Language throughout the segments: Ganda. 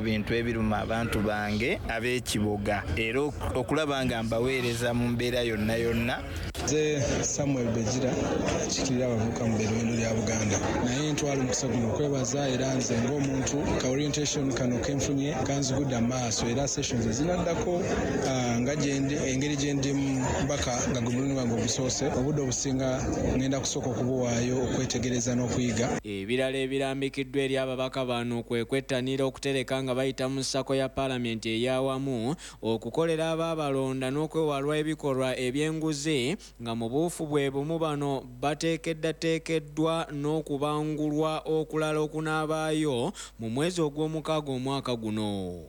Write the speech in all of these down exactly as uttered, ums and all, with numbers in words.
ku bintu ebiruma abantu bange ab'ekibuga era okulaba nga mbaweereza mu mbeera yonna yonna. Nze Samuel Begira akikirira abavubuka mu ddwaliro lya Buganda naye ntwala omukisa guno okwebaza era nze ng'omuntu ka orientation kano kenfunye kanzigudde amaaso era sessions ezinaddako nga engeri gye ndimu mpaka nga gwe mulundi gwange ogusoose obudde obusinga ngenda kusooka okubuwaayo okwetegereza n'okuyiga. Ebirala ebirambikiddwa eri ababaka bano kwe kwettanira okutereka nga bayita mu ssako ya paalamenti ey'awamu okukolera abaabalonda n'okwewalwa ebikolwa eby'enguzi nga mu buufu bwe bumu bano bateekeddateekeddwa n'okubangulwa okulala okunaabaayo mu mwezi ogw'omukaaga omwaka guno.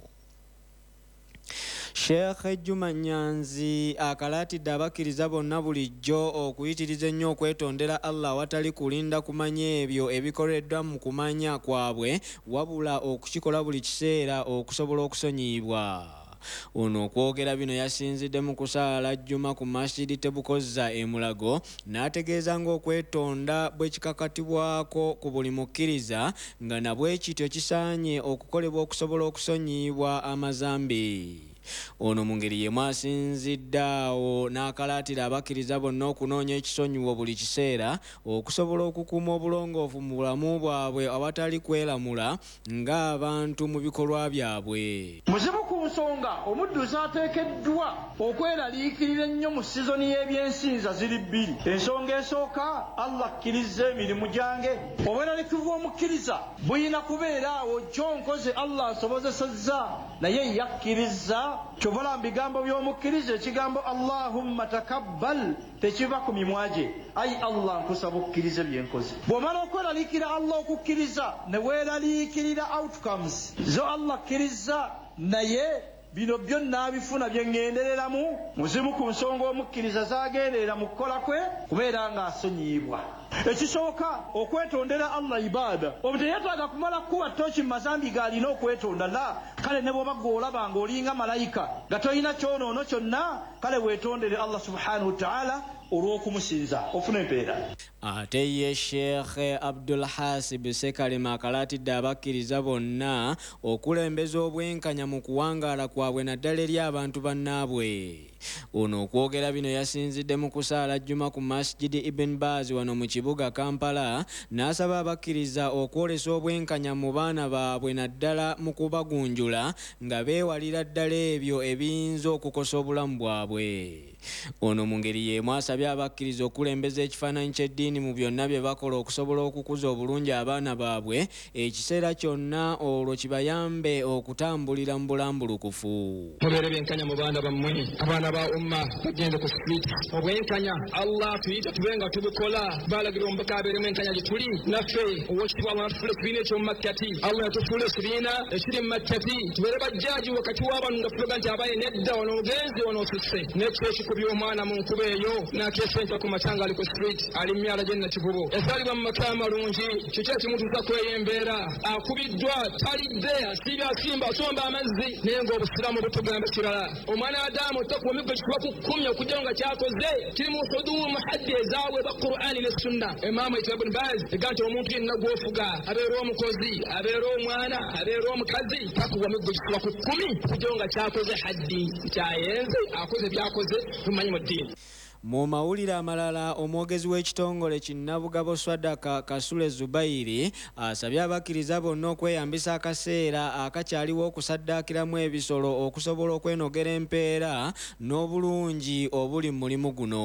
Sheikh Juma Nyanzi akalaatidde abakkiriza bonna bulijjo okuyitiriza ennyo okwetondera Allah awatali kulinda kumanya ebyo ebikoleddwa mu kumanya kwabwe wabula okukikola buli kiseera okusobola okusonyiyibwa. Ono okwogera bino yasinzidde mu kusaala Juma ku Masjidi Tebukozza e Mulago n'ategeeza ng'okwetonda bwe kikakatibwako ku buli mukkiriza nga nabwe kityo kisaanye okukolebwa okusobola okusonyiyibwa amazambi. Ono mu ngeri yemu asinzidde awo n'akalaatira abakkiriza bonna okunoonya ekisonyiwo buli kiseera okusobola okukuuma obulongoofu mu bulamu bwabwe awatali kweramula ng'abantu mu bikolwa byabwe. Muzibu ku nsonga omudduzi ateekeddwa okweraliikirira ennyo mu sizoni y'ebyensinza ziri bbiri. Ensonga esooka Allah akkiriza emirimu gyange. Obweraliikirivu omukkiriza buyina kubeera awo kyonkoze Allah asobozesezza naye yakkiriza. Kyobola mu bigambo by'omukkiriza ekigambo Allahumma takabbal tekiva ku mimwa gye. Ayi Allah nkusaba okkiriza byenkoze. Bw'omala okweraliikira Allah okukkiriza ne weeraliikirira outcomes zo Allah akkiriza naye bino byonna abifuna bye ŋŋendereramu muzimu ku nsonga omukkiriza z'agenderera mu kukola kwe kubeera ng'asonyiyibwa. Ekisooka okwetondera Allah ibaada. Obu teyetaaga kumala kuba toki mu mazambi g'alina okwetonda la kale ne bw'oba gw'olaba ng'olinga malayika nga tolina kyonoono kyonna kale weetondere Allah subhanahu wa ta'ala olw'okumusinza ofuna empeera. Ate ye Sheikh Abdul Hasib Sekalema akalaatidde abakkiriza bonna okulembeza obwenkanya mu kuwangaala kwabwe naddala eri abantu bannaabwe. Ono okwogera bino yasinzidde mu kusaala Juma ku Masjidi Ibn Baz wano mu kibuga Kampala n'asaba abakkiriza okwolesa obwenkanya mu baana baabwe naddala mu kubagunjula nga beewalira ddala ebyo ebiyinza okukosa obulamu bwabwe. Ono mu ngeri y'emu asabye abakkiriza okulembeza ekifaananyi ky'eddiini mu byonna bye bakola okusobola okukuza obulungi abaana baabwe ekiseera kyonna olwo kibayambe okutambulira mu bulambulukufu. Mubeere byenkanya mu baana bammwe abaana ba umma bagende ku street. Obwenkanya Allah tuyita tube nga tubukola balagira omubaka abeeremu enkanya gye tuli naffe owekitibwa Allah natufuula ekibiina eky'omu makkati Allah yatufuula ekibiina ekiri mu makkati tubeere bajjaaji wakati w'abantu nga tufuga nti abaye nedda wano ogenzi wano osusse n'ekyo ekikubya omwana mu nkuba eyo n'akeesenta ku matanga ali ku street ali myala gye nakivubo ezaalibwa mu maka amalungi kiki ekimutuusa kweyembeera akubiddwa talidde asiibye asimba asomba amazzi naye ng'obusiraamu butugamba kirala omwana Adamu ottakuwa miggo kikuba ku kkumi okujjawo nga kyakoze kiri mu hududu muhaddi ezaweebwa Qur'ani ne Sunna. Imaamu Ibn Baz ega nti omuntu yenna gw'ofuga abeera omukozi abeera omwana abeera omukazi takuwa miggo kikuba ku kkumi okujjawo nga kyakoze haddi kyayenze akoze byakoze tumanyi mu ddiini. Mu mawulire amalala omwogezi w'ekitongole kinnabugabo Swadaka Kasule Zubairi asabye abakkiriza bonna okweyambisa akaseera akakyaliwo okusaddaakiramu ebisolo okusobola okwenogera empeera n'obulungi obuli mu mulimu guno.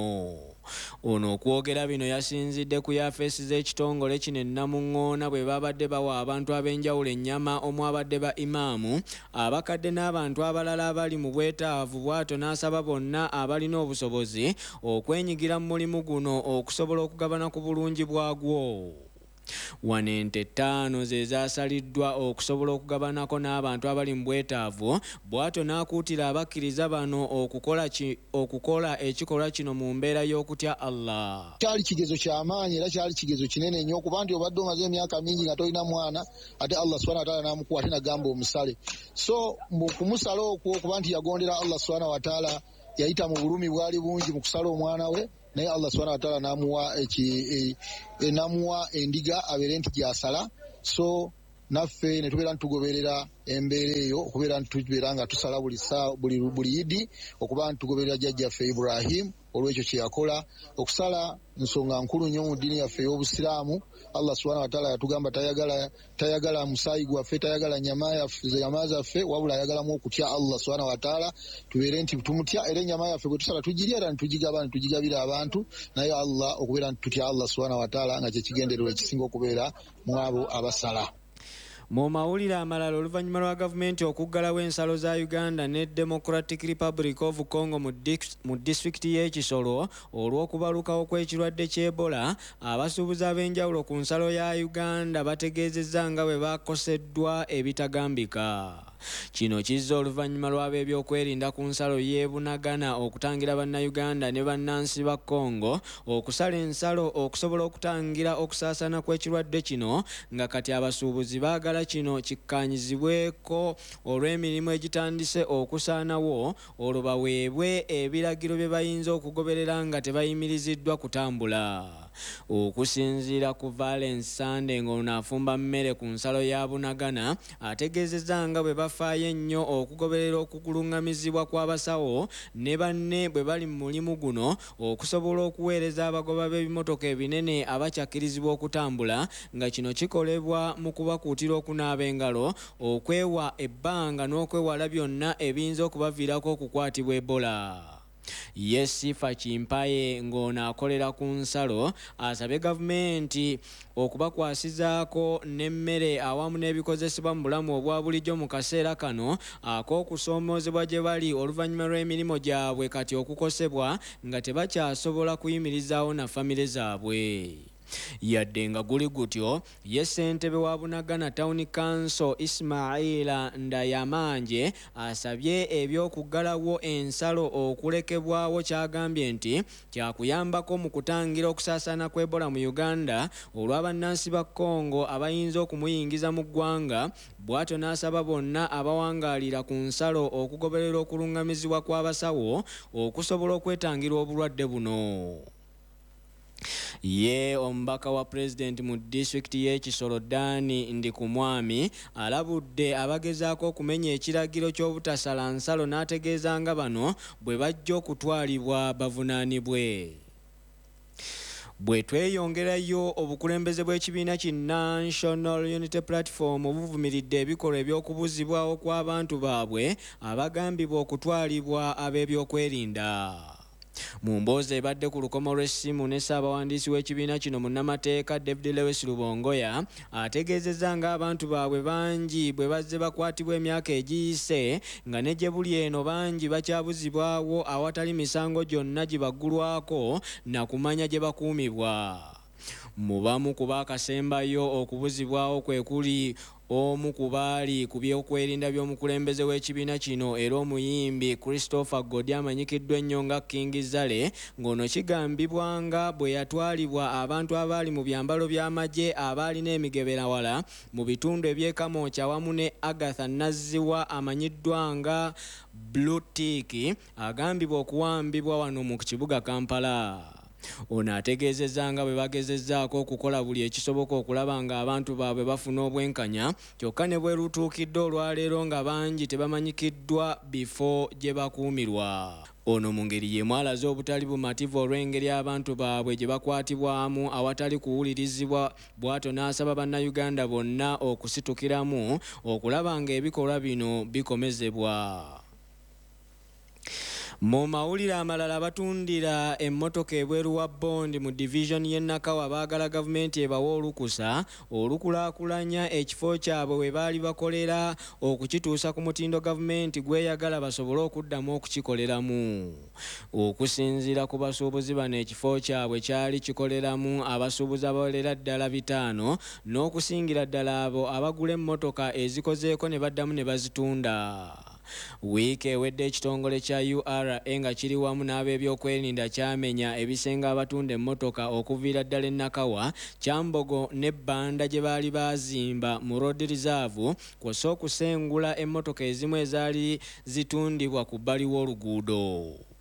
Ono okwogera bino yasinzidde ku yafeesi z'ekitongole kino ennamuŋŋoona bwe babadde bawa abantu ab'enjawulo ennyama omwabadde ba imaamu abakadde n'abantu abalala abali mu bwetaavu bw'atyo n'asaba bonna abalina obusobozi okwenyigira mu mulimu guno okusobola okugabana ku bulungi bwagwo. Wano ente ttaano ze zaasaliddwa okusobola okugabanako n'abantu abali mu bwetaavu bw'atyo n'akuutira abakkiriza bano okukola ki, okukola ekikolwa kino mu mbeera y'okutya Allah. Kyali kigezo ky'amaanyi era kyali kigezo kinene nnyo kuba nti obadde omaze emyaka mingi nga tolina mwana ate Allah subhanahu wa ta'ala n'amukuwa ate n'agamba omusale. So mu kumusala okwo kuba nti yagondera Allah subhanahu wa ta'ala yayita mu bulumi bwali bungi mu kusala omwana we naye Allah subhanahu wa ta'ala namuwa eki e, e, namuwa endiga abeere nti gyasala. So naffe ne tubeera ntugoberera embeera eyo okubeera ntubeera nga tusala buli buli buli idi okuba ntugoberera jjajjaffe Ibrahim olw'ekyo kye yakola okusala nsonga nkulu nnyo mu ddiini yaffe ey'obusiraamu. Allah subhanahu wa ta'ala yatugamba tayagala tayagala musaayi gwaffe, tayagala nyama yaffe nyama zaffe, wabula ayagalamu okutya Allah subhanahu wa ta'ala, tubeere nti tumutya era ennyama yaffe bwe tusala tugirya era ntugigaba ntugigabira abantu, naye Allah okubeera ntutya Allah subhanahu wa ta'ala nga kye kigendererwa ekisinga okubeera mu abo abasala. Mu mawulire amalala oluvannyuma lwa gavumenti okuggalawo ensalo za Uganda ne Democratic Republic of Congo mu disitulikiti y'Ekisolo olw'okubalukawo kw'ekirwadde ky'Ebola, abasuubuzi ab'enjawulo ku nsalo ya Uganda bategeezezza nga bwe bakoseddwa ebitagambika. Kino kizza oluvannyuma lw'ab'ebyokwerinda ku nsalo y'e Bunagana okutangira bannayuganda ne bannansi ba Congo okusala ensalo okusobola okutangira okusaasaana kw'ekirwadde kino, nga kati abasuubuzi baagala kino kikkaanyizibweko olw'emirimu egitandise okusaanawo olwo baweebwe ebiragiro bye bayinza okugoberera nga tebayimiriziddwa kutambula. Okusinziira ku Valence Sunday ng'ono afumba mmere ku nsalo ya Bunagana, ategeezezza nga bwe bafaayo ennyo okugoberera okugulungamizibwa kw'abasawo ne banne bwe bali mu mulimu guno okusobola okuweereza abagoba b'ebimotoka ebinene abakyakkirizibwa okutambula, nga kino kikolebwa mu kubakuutira okunaaba engalo, okwewa ebbanga n'okwewala byonna ebiyinza okubaviirako okukwatibwa Ebola. Yesifa Kimpaye ng'ono akolera ku nsalo asabye gavumenti okubakwasizaako n'emmere awamu n'ebikozesebwa mu bulamu obwa bulijjo mu kaseera kano ak'okusoomoozebwa gye bali oluvannyuma lw'emirimu gyabwe kati okukosebwa nga tebakyasobola kuyimirizaawo na famire zaabwe. Yadde nga guli gutyo, ye ssentebe wa Bunagana Town Council Ismaila Ndayamanje asabye eby'okuggalawo ensalo okulekebwawo, kyagambye nti kyakuyambako mu kutangira okusaasaana kw'Ebola mu Uganda olw'abannansi ba Congo abayinza okumuyingiza mu ggwanga. Bw'atyo n'asaba bonna abawangaalira ku nsalo okugoberera okulungamizibwa kw'abasawo okusobola okwetangira obulwadde buno. Ye omubaka wa pulezidenti mu disitulikiti y'Ekisolo Dani Ndikumwami alabudde abagezaako okumenya ekiragiro ky'obutasala nsalo, n'ategeeza nga bano bwe bajja okutwalibwa bavunaanibwe. Bwe tweyongerayo, obukulembeze bw'ekibiina ki National Unity Platform buvumiridde ebikolwa eby'okubuzibwawo kw'abantu baabwe abagambibwa okutwalibwa ab'ebyokwerinda. Mu mboozi ebadde ku lukomo lw'essimu ne ssaabawandiisi w'ekibiina kino munnamateeka David Lewis Lubongoya ategeezezza nga abantu baabwe bangi bwe bazze bakwatibwa emyaka egiyise, nga ne gye buli eno bangi bakyabuzibwawo awatali misango gyonna gibaggulwako na kumanya gye bakuumibwa. Mu bamu ku baakasembayo okubuzibwawo kwe kuli omu ku baali ku byokwerinda by'omukulembeze w'ekibiina kino era omuyimbi Christopher Godi amanyikiddwa ennyo nga King Zale, ng'ono kigambibwa nga bwe yatwalibwa abantu abaali mu byambalo by'amagye abaalina emigeberawala mu bitundu eby'Ekamooki awamu ne Agatha Nazziwa amanyiddwa nga Blue Tick agambibwa okuwambibwa wano mu kibuga Kampala. Ono ategeezezza nga bwe bagezezzaako okukola buli ekisoboka okulaba nga abantu baabwe bafuna obwenkanya, kyokka ne bwe lutuukidde olwaleero nga bangi tebamanyikiddwa bifo gye bakuumirwa. Ono mu ngeri y'emu alaze obutali bumativu olw'engeri abantu baabwe gye bakwatibwamu awatali kuwulirizibwa. Bw'atyo n'asaba bannayuganda bonna okusitukiramu okulaba nga ebikolwa bino bikomezebwa. Mu mawulire amalala, abatundira emmotoka ebweru wa Bondi mu division y'e Nakawa baagala gavumenti ebawa olukusa olukulaakulanya ekifo kyabwe we baali bakolera okukituusa ku mutindo gavumenti gweyagala basobole okuddamu okukikoleramu. Okusinziira ku basuubuzi bano, ekifo kyabwe kyali kikoleramu abasuubuzi abawerera ddala bitaano, n'okusingira ddala abo abagula emmotoka ezikozeeko ne baddamu ne bazitunda. Wiiki ewedde ekitongole kya U R A nga kiri wamu n'ab'ebyokwerinda kyamenya ebisenga abatunda emmotoka okuviira ddala e Nakawa, Kyambogo ne Bbanda gye baali baazimba mu Road Reserve, kw'ossa okusengula emmotoka ezimu ezaali zitundibwa ku bbali w'oluguudo.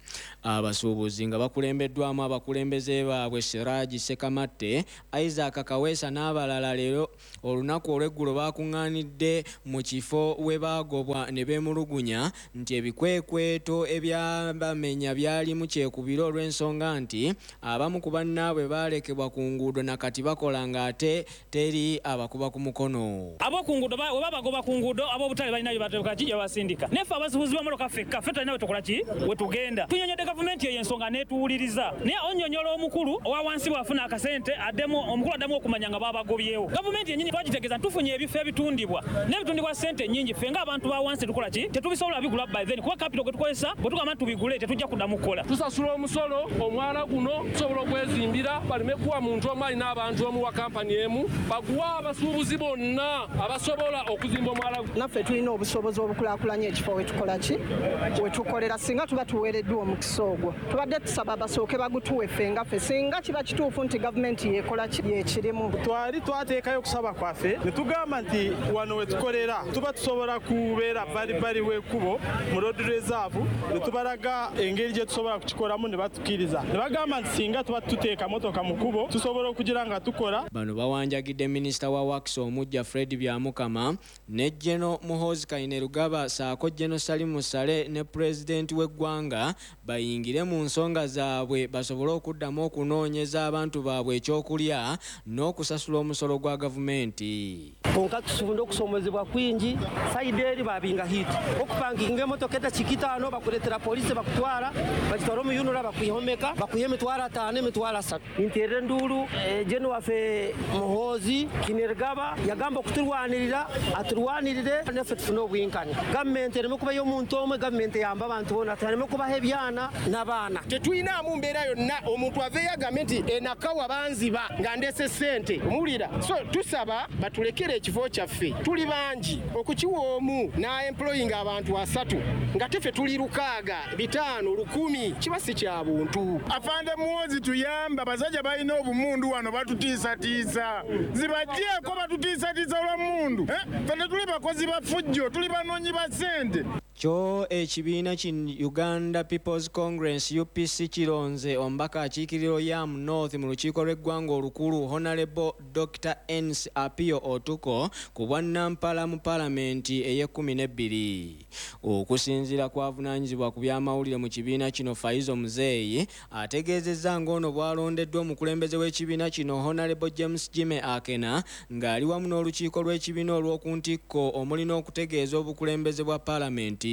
abasuubuzi nga bakulembeddwamu abakulembeze baabwe Siraji Sekamatte, Isaac Kaweesa n'abalala leero olunaku olw'eggulo bakuŋŋaanidde mu kifo we baagobwa ne beemulugunya nti ebikwekweto ebyabamenya byalimu kyekubiro olw'ensonga nti abamu ku bannaabwe baalekebwa ku nguudo nakati bakola ng'ate teri abakuba ku mukono. Ab'oku nguudo we babagoba ku nguudo ab'obutale balinayo batebuka ki basindika. Nefe abasuubuzi b'emmotoka ffekka ffe tulina we tukola ki we tugenda. Tunyonyodde gavumenti eyo ensonga n'etuwuliriza. Naye onnyonnyola omukulu owa wansi bw'afuna akasente addemu omukulu addamu okumanya nga babagobyewo. Gavumenti yennyini twagitegeeza tufunye ebifo ebitundibwa n'ebitundibwa ssente nnyingi ffe ng'abantu ba wansi tukola ki tetubisobola bigula by then kuba capital gwe tukozesa bwe tugamba tubigule tetujja kuddamu kukola. Tusasula omusolo omwala guno tusobola okwezimbira baleme kuwa muntu omu alina abantu omu wa kampani emu baguwa abasuubuzi bonna abasobola okuzimba omwala guno. Naffe tulina obusobozi obukulaakulanya ekifo we tukola ki we tukolera singa tuba tuweereddwa omukisa ogwo tubadde tusaba abasooke bagutuwe ffe nga ffe singa kiba kituufu nti gavumenti yekola ki yekirimu. Twali twateekayo okusaba kwaffe ne tugamba nti wano we tukolera tuba tusobola kubeera bali w'ekkubo mu road reserve ne tubalaga engeri gye tusobola kukikolamu ne batukkiriza ne bagamba nti singa tuba tuteeka motoka mu kkubo tusobola okugira nga tukola. Bano bawanjagidde minisita wa Works omujja Fred Byamukama ne General Muhoozi Kainerugaba saako General Salim Musale ne Pulezidenti w'eggwanga bayingire mu nsonga zaabwe basobole okuddamu okunoonyeza abantu baabwe ekyokulya n'okusasula omusolo gwa gavumenti. Konka tusobole okusomozebwa kwingi sayidi eri babinga hiti okupanginga emotoka etakikitaano bakuleetera poliisi bakutwala bakitwala omuyunula bakuyihomeka bakuha emitwalo ataano emitwalo asatu. Nteerera enduulu Jeni waffe Muhoozi Kainerugaba yagamba okutulwanirira atulwanirire naffe tufune obwenkanya. Gavumenti ereme kuba y'omuntu omwe, gavumenti eyamba abantu bonna tereme kubaho ebyana n'abaana. Tetulinamu mbeera yonna omuntu aveeyo agambe nti enakawa banziba nga ndeese ssente omuwulira. So tusaba batulekere ekifo kyaffe tuli bangi okukiwa omu n'employinga abantu asatu nga teffe tuli lukaaga bitaano lukumi kiba si kya buntu. Afande Muhoozi tuyamba abasajja balina obumundu wano batutiisatiisa zibajjeeko batutiisatiisa olw'omundu ffe tetuli bakozi ba ffujjo tuli banoonyi ba ssente. Kyo ekibiina ki Uganda People's Congress U P C kironze omubaka akiikiriro Yam North mu lukiiko lw'eggwanga olukulu Honorable Doctor Ens Apio Otuko ku bwannampala mu paalamenti ey'ekkumi n'ebbiri. Okusinziira ku avunaanyizibwa ku by'amawulire mu kibiina kino Faizo Muzeeyi ategeezezza ng'ono bwalondeddwa omukulembeze w'ekibiina kino Honorable James Jime Akena ng'ali wamu n'olukiiko lw'ekibiina olw'oku ntikko omulina okutegeeza obukulembeze bwa paalamenti.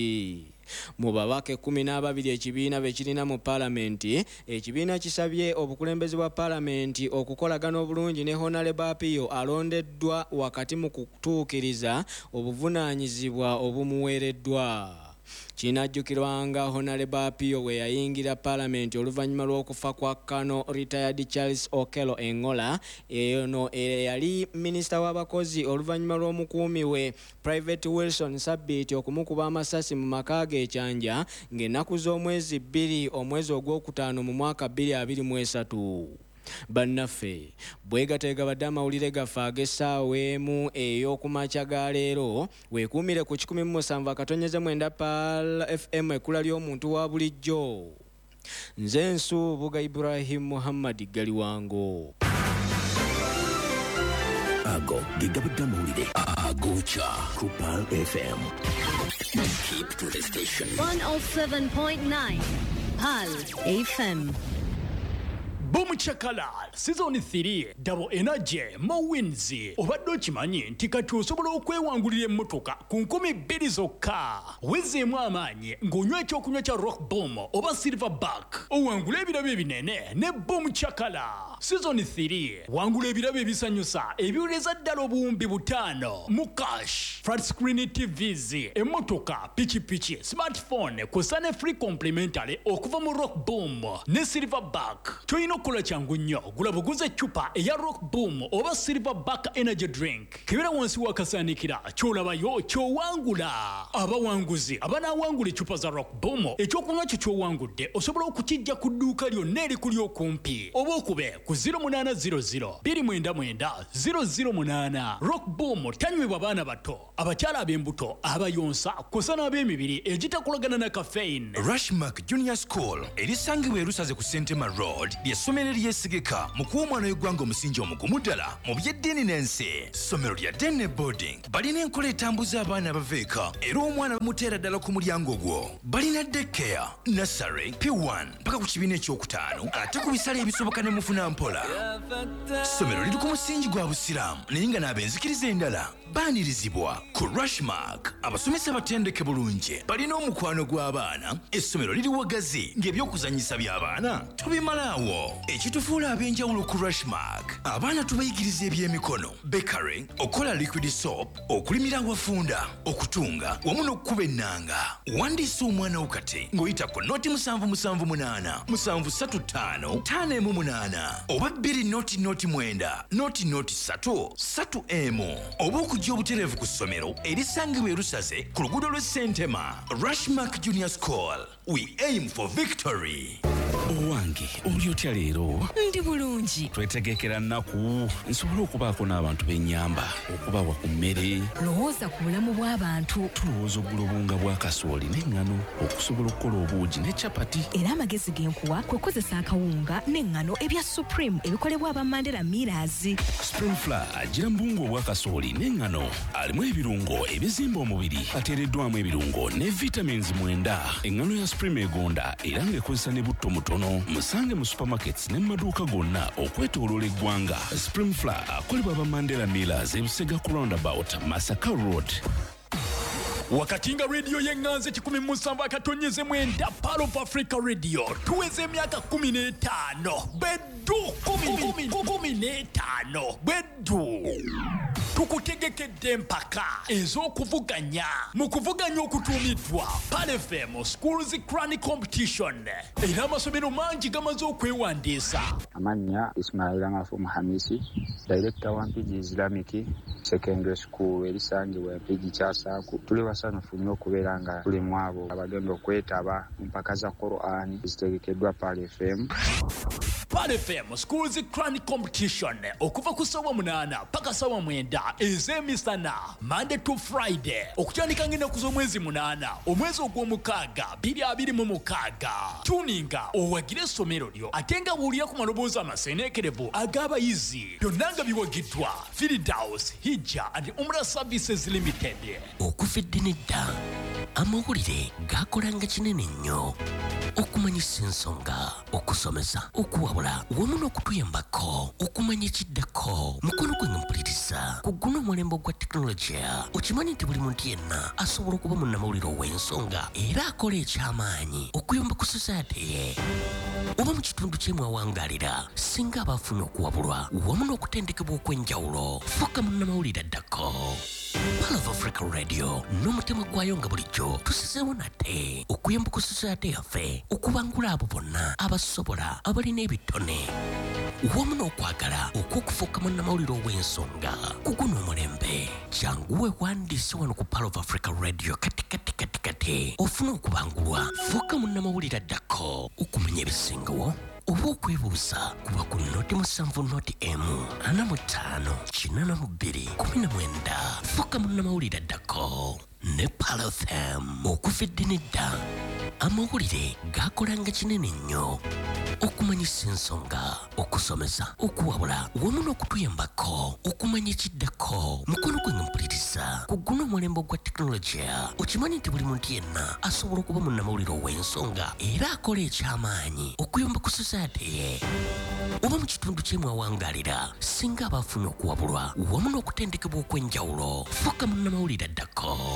Mu babaka ekkumi n'ababiri ekibiina be kirina mu paalamenti, ekibiina kisabye obukulembeze bwa paalamenti okukolagana obulungi ne Honorable Apio alondeddwa wakati mu kutuukiriza obuvunaanyizibwa obumuweereddwa. Kinajjukirwanga Honorable Apio we yayingira paalamenti oluvannyuma lw'okufa kwa Kano retired Charles Okello Engola eno eyali minisita w'abakozi oluvannyuma lw'omukuumi we Private Wilson Sabbiit okumukuba amasasi mu maka ge ekyanja ng'ennaku z'omwezi bbiri omwezi ogwokutaano mu mwaka bbiri abiri mu esatu. Bannaffe bwegateega badde amawulire gaffe ag'essaawa emu ey'okumakya ga leero weekuumire ku kikumi mu musanvu akatonyeze mwenda Paal F M ekkula ly'omuntu wa bulijjo. Nze Nsuubuga Ibrahim Muhammad Galiwango. Ago gigabadde amawulire agocha ku Paal F M. Keep to the station. one oh seven point nine Paal F M. Boom Chakala Season three Double Energy Mawins obadde okimanyi nti kati osobola okwewangulira emmotoka ku nkumi bbiri zokka wezeemu amaanyi ng'onywa ekyokunywa kya Rock Boom oba Silverback owangula ebirabo ebinene ne Boom Chakala. Season three wangula ebirabo ebisanyusa ebiwuleza ddala obuwumbi butaano mu cash, flat screen T Vs, emmotoka, pikipiki, smartphone kw'ossa ne free complimentary okuva mu Rock Boom ne Silverback. Toyina ekyokukola kyangu nnyo gula buguze chupa eya Rock Boom oba Silverback Energy Drink kibera wansi wakasaanikira kyolabayo kyowangula abawanguzi abanawangula echupa za Rock Boom ekyokunywa kyo kyowangudde osobola okukijja ku dduuka lyonna erikuli okumpi oba okube ku zero eight zero zero two nine nine zero zero eight nine. Rock Boom tanywebwa baana bato abakyala ab'embuto abayonsa kosa n'ab'emibiri egitakolagana na caffeine. Rushmark Junior School erisangibwa erusaze ku Sentema Road ly'essomero eryesigika mu kuwa omwana w'eggwanga omusingi omugumu ddala mu by'eddiini n'ensi. Ssomero lya Dene Boarding balina enkola etambuza abaana abaveeka era omwana bamuteera ddala ku mulyango gwo. Balina daycare, nursery, P one mpaka ku kibiina ekyokutaano ate ku bisale ebisoboka ne mufuna mpola. Ssomero liri ku musingi gwa busiraamu naye nga n'abenzikiriza endala baanirizibwa. Ku Rushmark abasomesa batendeke bulungi balina omukwano gw'abaana. Essomero liri wagazi ng'ebyokuzanyisa by'abaana tubimalaawo. Ekitufuula ab'enjawulo ku Rushmark abaana tubayigiriza ebyemikono, bakery, okola liquid soap, okulimira awafunda, okutunga wamu n'okukuba ennanga. Wandiisa omwana wo kati ng'oyita ku noti musanvu musanvu munaana musanvu ssatu ttaano ttaano emu munaana oba bbiri noti noti mwenda noti noti ssatu ssatu emu oba okujja obutereevu ku ssomero erisangibwa erusaze ku luguudo lw'e Sentema. Rushmark Junior School, we aim for victory. Owange oli otya leero? Ndi bulungi. Twetegekera nnaku nsobole okubaako n'abantu b'ennyamba okubawa ku mmere. Lowooza ku bulamu bw'abantu. Tulowooza oggula obunga bwa kasooli n'eŋŋano okusobola okukola obuugi ne capati. Era amagezi g'enkuwa kwe kozesa akawunga n'eŋŋano ebya Supreme ebikolebwa aba Mandela Millers. Supreme Flour agira mu bunga obwa kasooli n'eŋŋano alimu ebirungo ebizimba omubiri ateereddwamu ebirungo ne vitamins mwenda. Eŋŋano ya Supreme egonda era ng'ekozesa ne butto mutono. Musange mu supermarkets ne maduuka gonna okwetooloola eggwanga. Supreme Flour akolebwa aba Mandela Millers ebisega ku roundabout Masaka Road. Wakati nga radio y'enganze kikumi mu nsanvu akatonyeze mwenda Pearl of Africa Radio tuweze emyaka kumi n'etaano beddu kumi kumi n'etaano beddu tukutegekedde empaka ez'okuvuganya mu kuvuganya okutuumiddwa Pearl F M Schools Crown Competition era amasomero mangi gamaze okwewandiisa. Amannya Ismail Amafu Muhamisi, Director wa Mpigi Islamic Secondary School erisangibwa Mpigi Kyasaaku. Tuli basanyufu nnyo okubeera nga tuli mu abo abagenda okwetaba mu mpaka za Qur'an ezitegekeddwa Pearl F M. Pearl F M Schools Crown Competition okuva ku ssaawa munaana paka ssaawa mwenda ez'emisana Monday to Friday okutandika ng'ennaku z'omwezi munaana omwezi ogw'omukaaga bbiri abiri mu mukaaga. Tuninga owagire essomero lyo ate nga buulira ku maloboozi amaseeneekerevu ag'abayizi byonna nga biwagiddwa Firdaus Hijja and Umrah Services Limited. Okufedde nedda amawulire gakolanga kinene nnyo okumanyisa ensonga okusomesa okuwabula wamu n'okutuyambako okumanya ekiddako mukono gwe mpuliriza ku guno omulembe gwa tekinologiya. Okimanyi nti buli muntu yenna asobola okuba munnamawulire ow'ensonga era akola eky'amaanyi okuyamba ku society ye oba mu kitundu kyemwawangaalira singa aba afuna okuwabulwa wamu n'okutendekebwa okw'enjawulo. Fuuka munnamawulire addako. Pearl of Africa Radio n'omutima gwayo nga bulijjo tusizeewo nate okuyamba ku society yaffe okubangula abo bonna abasobola abalina ebitone wamu n'okwagala okw'okufuuka munnamawulire ow'ensonga ku guno omulembe. Jangu weewandiise wano ku Pearl of Africa Radio kati kati kati kati ofuna okubangulwa. Fuuka munnamawulire addako okumanya ebisingawo oba okwebuuza kuba ku noti musanvu noti emu ana mu ttaano kinaana mu bbiri kumi na mwenda. Fuuka munnamawulire addako ne Pearl F M. Okufedde nedda amawulire gakolanga kinene nnyo okumanyisa ensonga okusomesa okuwabula wamu n'okutuyambako okumanya ekiddako mukono gwe mpuliriza ku guno omulembe gwa tekinologiya. Okimanyi nti buli muntu yenna asobola okuba munnamawulire ow'ensonga era akola eky'amaanyi okuyamba ku society ye oba mu kitundu kyemwawangaalira singa aba afuna okuwabulwa wamu n'okutendekebwa okw'enjawulo. Fuuka munnamawulire addako.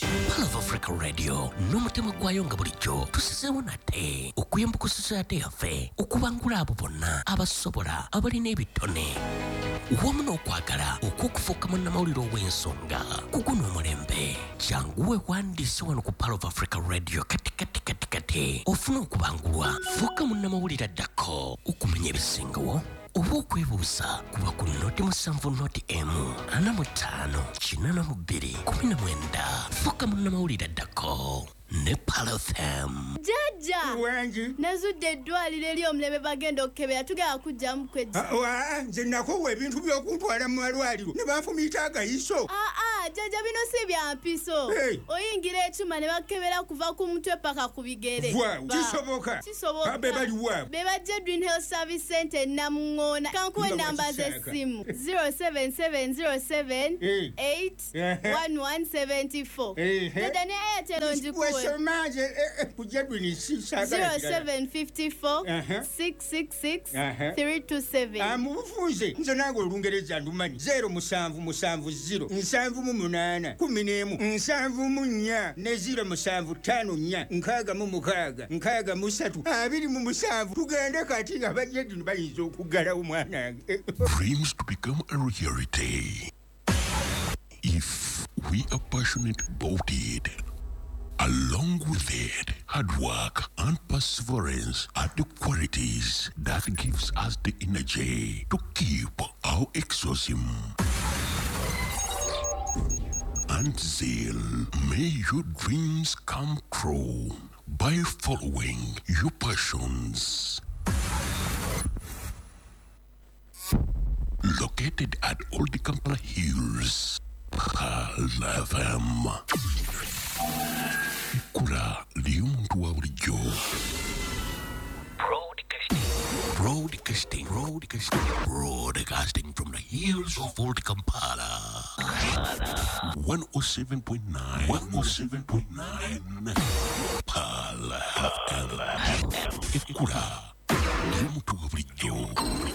Pearl of Africa Radio n'omutima gwayo nga bulijjo tusizeewo nate okuyamba ku society yaffe okubangula abo bonna abasobola abalina ebitone wamu n'okwagala okwokufuuka munnamawulire ow'ensonga kuguno omulembe janguwe wandiise wano ku Pearl of Africa Radio kati kati kati kati ofuna okubangulwa fuuka munnamawulire addako okumanya ebisingawo oba okwebuuza kuba ku noti musanvu noti emu ana mu ttaano kinana mu bbiri kumi na mwenda fuuka munnamawulire addako ne Pearl F M. Jaja wangi nazudde eddwaliro eri omulebe bagenda okukebera tugenda kujjamu kwejja wa nze nakowa ebintu by'okuntwala mu malwaliro ne banfumiita agayiso aa jaja bino si bya mpiso oyingira ekyuma ne bakebera kuva ku mutwe paka ku bigere kisoboka kisoboka be bali waabo be bajja Dream Health Service Center namuŋŋoona kankuwa ennamba z'essimu zero seven seven zero seven eight one one seven four jaja ne Airtel onjikuwe somaje kujja dwinisi zero seven five four six six six three two seven amubufunze nze nange olungereza ndumanyi zero musanvu musanvu zero nsanvu mu munaana kumi n'emu nsanvu mu nnya ne zero musanvu ttaano nnya nkaaga mu mukaaga nkaaga mu ssatu abiri mu musanvu tugende kati nga bajja dino bayinza okuggalawo mwanange. Dreams to become a reality if we are passionate about it. Along with it, hard work and perseverance are the qualities that gives us the energy to keep our exorcism and zeal. May your dreams come true by following your passions. Located at Old Kampala Hills, Pearl F M. Kula liumuntu wa bulijjo. Broadcasting, broadcasting, broadcasting from the hills of Old Kampala. one oh seven point nine. one oh seven point nine. Pearl F M. Kula liumuntu wa bulijjo.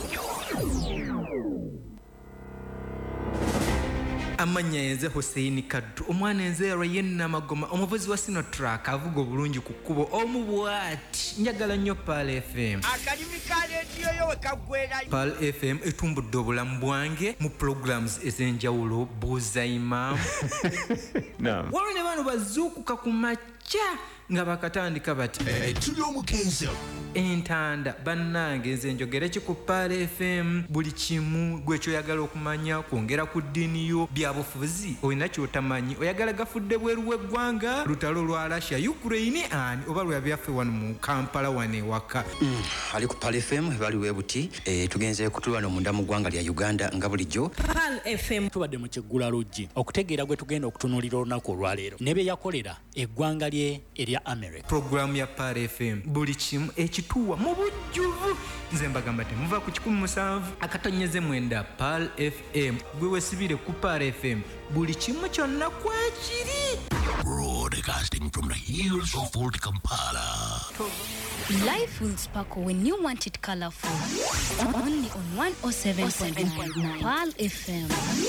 Amanya yenze Hussein Kaddu omwana enzeerwa yenna amagoma omuvuzi wa Sinotrack avuga obulungi ku kkubo omubwati njagala nnyo Pearl F M. Akalimi ka leediyo yo wekagwera. Pearl F M etumbudde obulamu bwange mu programs ez'enjawulo buuza imam. Naam. Waliwo ne bano bazuukuka ku makya nga bakatandika bati tuli omukenzo entanda bannange nze njogera ki ku Pearl F M buli kimu gwe kyoyagala okumanya kwongera ku ddiini yo byabufuzi olina kyotamanyi oyagala gafudde bweru w'eggwanga lutalo lwa Russia Ukraine ani oba lwa byaffe wano mu Kampala wane ewaka ali ku Pearl F M bali webuti tugenze kutulwana munda mu ggwanga lya Uganda nga bulijjo Pearl F M tubadde mu Kiggula Lodge okutegeera gwe tugenda okutunuulira olunaku olwaleero ne bye yakolera eggwanga lye erya America. Programu ya Pearl F M buli kimu ekituwa mu bujjuvu nze mbagamba temuva ku kikumi musanvu akatonyeze mwenda Pearl F M gwe wesibire ku Pearl F M buli kimu kyonna kwekiri. Broadcasting from the hills of Old Kampala. Life will sparkle when you want it colorful. Only on one oh seven point nine Pearl F M.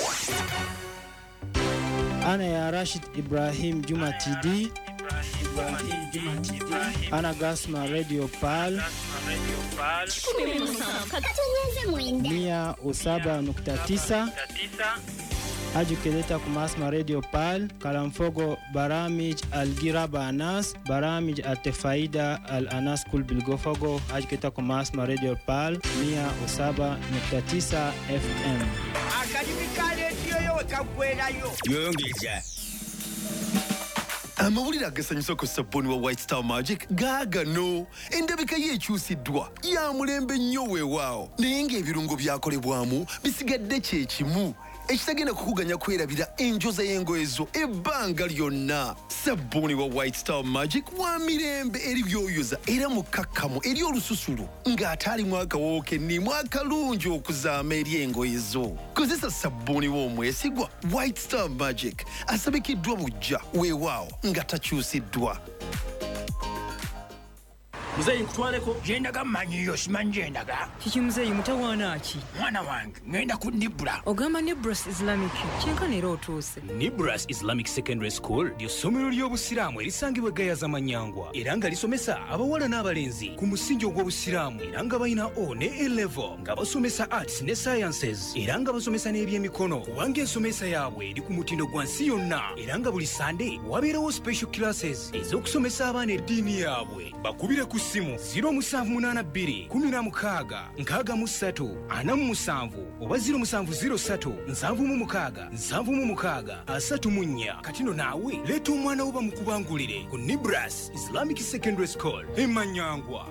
Ana ya Rashid Ibrahim Juma T D. Ana Gasma Radio Pearl Mia usaba nukta tisa Haji Keleta Kumasma Radio Pearl Kalamfogo Baramij Al-Giraba Anas Baramij Al-Tefaida Al-Anas Kul Bilgofogo Haji Keleta Kumasma Radio Pearl Mia usaba nukta tisa F M. Akadimika leediyo yo wekagwera yo yongeza amawulire agasanyusa ku sabbuuni wa White Star Magic gaagano endabika ye ekyusiddwa ya mulembe nnyo weewaawo naye ng'ebirungo byakolebwamu bisigadde kye kimu ekitagenda kukuganya kwerabira enjoza y'engoye zo ebbanga lyonna. Sabbuuni wa White Star Magic wa mirembe eri byoyoza era mukakkamu eri olususulu ng'ate alimu akawoowo kennimu akalungi okuzaama eri engoye zo. Kozesa sabbuuni w'omwesigwa White Star Magic asabikiddwa bujja weewaawo nga takyusiddwa. muzeyi nkutwaleko gyendaga mmanyiyo simanyi gyendaga kiki muzeyi mutawaana ki mwana wange ngenda ku nibula ogamba Nibras Islamic kyenkana era otuuse Nibras Islamic Secondary School ly'essomero ly'obusiraamu erisangibwa Gayaza Manyangwa era nga lisomesa abawala n'abalenzi ku musingi ogw'obusiraamu era nga balina O ne A level nga basomesa arts ne sciences era nga basomesa n'ebyemikono kubanga ensomesa yaabwe eri ku mutindo gwa nsi yonna era nga buli Sunday wabeerawo special classes ez'okusomesa abaana eddiini yaabwe bakubire ku ssimu zero seven eight two one zero six six three ana mu musanvu oba zero seven zero three nsanvu mu mukaaga nsanvu mu mukaaga asatu mu nnya katino naawe leeta omwana wo bamukubangulire ku Nibras Islamic Secondary School Emanyangwa.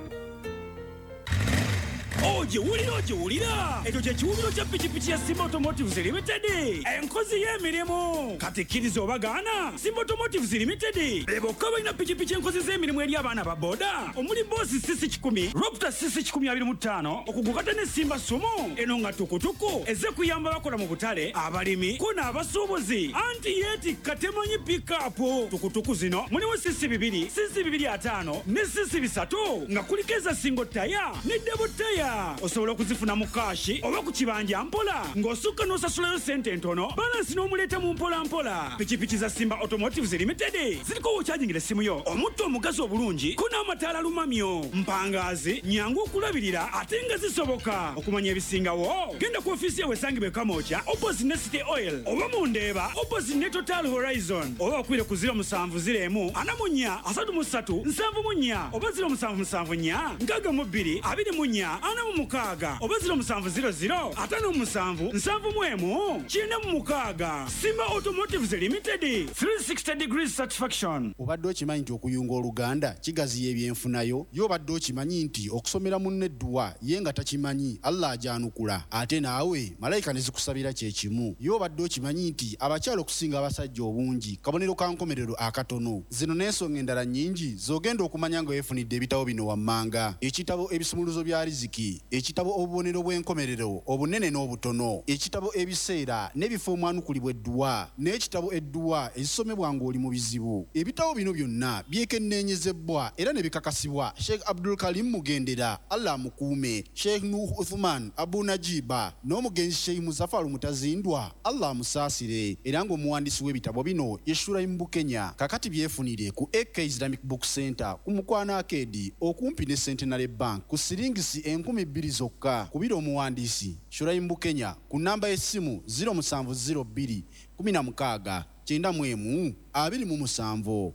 Oje wulira oje wulira ekyo kye kiwumiro kya pikipiki ya Simba Automotives Limited enkozi y'emirimu katikiriza obagaana Simba Automotives Limited bokka balina pikipiki enkozi z'emirimu eri abaana ba boda omuli boosi sisi kikumi Raptor sisi kikumi abiri mu ttaano okugukata ne Simba Sumo eno nga tukutuku eze kuyamba bakola mu butale abalimi ko n'abasuubuzi anti yeti katemanyi pikapu tukutuku zino mulimu sisi bibiri sisi bibiri ataano ne sisi bisatu nga kulikeza singo taya ne debo taya osobola okuzifuna mu kashi oba ku kibanja mpola ng'osukka n'osasulayo sente ntono balansi n'omuleeta mu mpola mpola pikipiki za Simba Automotives Limited ziriko wokyajingira essimu yo omutto omugazi obulungi ko n'amataala lumamyo mpangaazi nyangu okulabirira ate nga zisoboka okumanya ebisingawo genda ku ofiisi yawe esangibwa Kamoocha opposite ne City Oil oba mu Ndeeba opposite ne Total Horizon oba okwire ku zero seven zero one ana mu nnya asatu mu ssatu nsanvu mu nnya oba zero seven seven nnya nkaaga mu bbiri abiri mu nnya ana mu mukaaga oba zero seven zero zero atano mu musanvu nsanvu mu emu kyenda mu mukaaga Simba Automotives Limited three sixty degrees satisfaction. Obadde okimanyi nti okuyunga Oluganda kigaziya ebyenfunayo yo obadde okimanyi nti okusomera munne edduwa ye nga takimanyi Allah ajanukula ate naawe malayika ne zikusabira kye kimu yo obadde okimanyi nti abakyala okusinga abasajja obungi kabonero ka nkomerero akatono zino n'ensonga endala nnyingi zogenda okumanya nga weefunidde ebitabo bino wammanga ekitabo ebisumuluzo bya riziki ekitabo obubonero bw'enkomerero obunene n'obutono ekitabo ebiseera n'ebifo omwanukulibwa edduwa n'ekitabo edduwa ezisomebwa ng'oli mu bizibu ebitabo bino byonna byekenneenyezebwa era ne bikakasibwa Sheikh Abdul Karim Mugendera Allah mukuume Sheikh Nuh Uthman Abu Najiba n'omugenzi Sheikh Muzafaru Mutazindwa Allah musaasire era ng'omuwandiisi w'ebitabo bino yeshula mu Kenya kakati byefunire ku A K Islamic Book Center ku Mukwana Arcade okumpi ne Centenary Bank ku siringisi enkumi bbiri zokka kubira omuwandiisi Shuraimbu Kenya ku namba y'essimu zero seven zero two kumi na mukaaga kyenda mu emu abiri mu musanvu.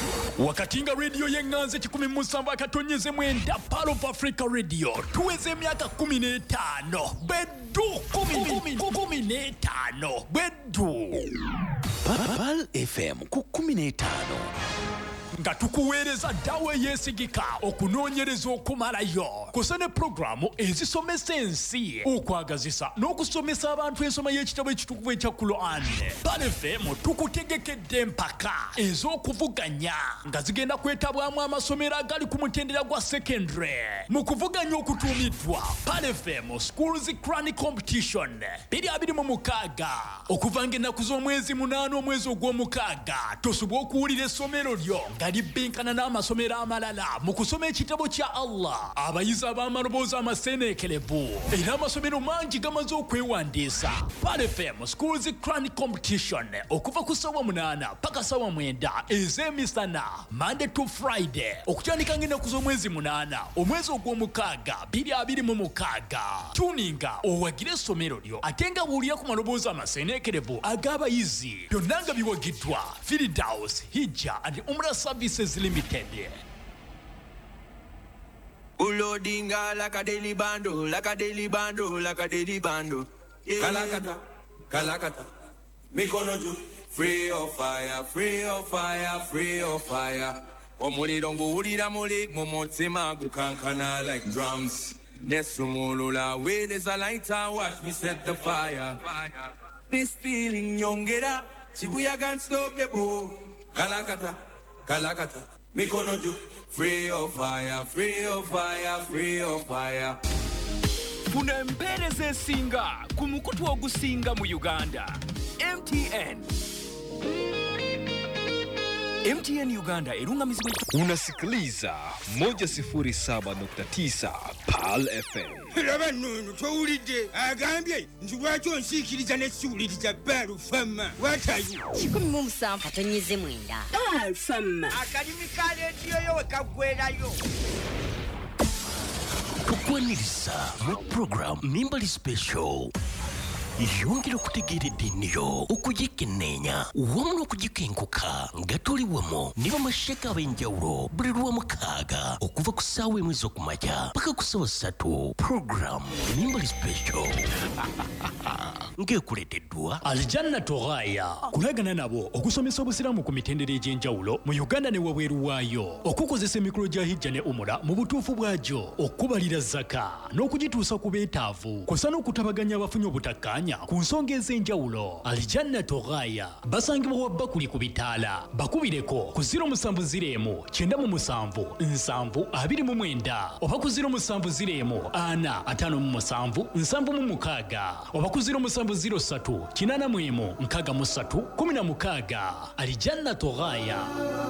wakati nga radio y'enganze kikumi musanvu akatonyeze mwenda Pearl of Africa Radio tuweze emyaka kumi n'etaano beddu kumi n'etaano beddu Pearl F M ku kumi n'etaano nga tukuweereza ddawe yeesigika okunoonyereza okumalayo kusa ne pulogulaamu ezisomesa ensi okwagazisa n'okusomesa abantu ensoma y'ekitabo ekitukuvu ekya Quran. Pearl F M tukutegekedde empaka ez'okuvuganya nga zigenda kwetabwamu amasomero agali ku mutendera gwa secondary mu kuvuganya okutuumiddwa Pearl F M Schools Quran Competition bbiri abiri mu mukaaga okuva ng'ennaku z'omwezi munaana omwezi ogw'omukaaga tosobwa okuwulira essomero lyo nga libbinkana n'amasomero amalala mu kusoma ekitabo kya Allah abayizi ab'amaloboozi amaseeneekerevu era amasomero mangi gamaze okwewandiisa. Pearl F M Schools Quran Competition okuva ku ssaawa munaana paka ssaawa mwenda ez'emisana Monday to Friday okutandika ng'ennaku z'omwezi munaana omwezi ogw'omukaaga bbiri abiri mu mukaaga. Tuninga owagire essomero lyo ate nga buulira ku maloboozi amaseeneekerevu ag'abayizi byonna nga biwagiddwa Firdaus Hijja and Umrah Services Limited. Ulodinga like a daily bando, like a daily bando, like a daily bando. Yeah. Kalakata, kalakata. Mikonoju, free of fire, free of fire, free of fire. Omuri dongo uri ramole, momotsema gukankana like drums. Nesumulula, where there's a lighter, watch me set the fire. This feeling yongera, Shibuya can't stop the bow. Kalakata, kalakata. Mikonoju, free of fire, free of fire, free of fire. Funa empereza esinga ku mukutu ogusinga mu Uganda. M T N. M T N Uganda erungamizibwa. Unasikiliza moja sifuri saba nukta tisa Pal F M. Laba nunu towulidde agambye nti lwaki onsiikiriza n'essiwuliriza Pal Fama. What are you? kikumi mu musanvu atonnyeze mwenda. Pal Fama. Akalimi ka leediyo yo we kaggwerayo. Tukwaniriza mu program Nimbali Special. Yongera okutegeera eddiiniyo okugikenneenya wamu n'okugikenkuka nga tuli wamu ne bamasheka ab'enjawulo buli lw'omukaaga okuva ku ssaawa emu ez'okumakya paka ku ssaawa ssatu. Program Nimbali Special ng'ekuleeteddwa Aljanna Toraya kulagana nabo okusomesa obusiraamu ku mitendera egy'enjawulo mu Uganda ne wabweru waayo, okukozesa emikolo gya hijja ne umura mu butuufu bwagyo, okubalira zaka n'okugituusa ku beetaavu, kw'ossa n'okutabaganya abafunye obutakkaanya ku nsonga ez'enjawulo. Aljanna Toraya basangibwa wa bakuli ku bitaala. Bakubireko ku ziro musanvu ziro emu kyenda mu musanvu nsanvu abiri mu mwenda oba ku ziro musanvu ziro emu ana ataano mu musanvu nsanvu mu mukaaga oba ku ziro musanvu ziro ssatu kinaana mu emu nkaaga mu ssatu kumi na mukaaga. Aljanna Toraya.